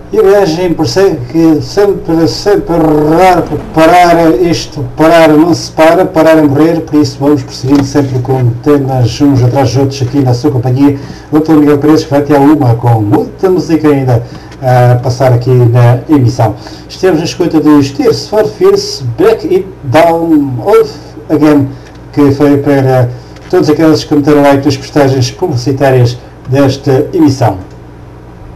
E a viagem prossegue que sempre rodar, parar, isto, parar não se para, parar é morrer, por isso vamos prosseguindo sempre com temas uns atrás dos outros aqui na sua companhia. O Dr. Miguel Pereira, que vai ter uma com muita música ainda a passar aqui na emissão. Estamos na escuta dos Tears for Fears, Break It Down Off Again, que foi para todos aqueles que meteram like nas postagens publicitárias desta emissão.